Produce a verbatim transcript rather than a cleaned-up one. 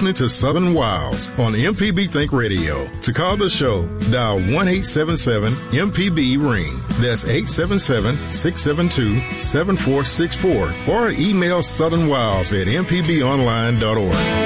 listening to Southern Wilds on M P B Think Radio. To call the show, dial one eight seven seven M P B ring. That's eight seven seven, six seven two, seven four six four. Or email southern wilds at m p b online dot org.